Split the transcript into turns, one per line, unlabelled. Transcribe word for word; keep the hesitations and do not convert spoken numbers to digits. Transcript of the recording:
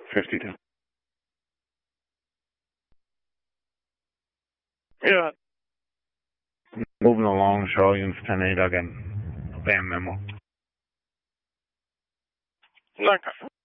fifty-two. Yeah. Moving along, Charlie and ten eight again. Bam memo. Okay.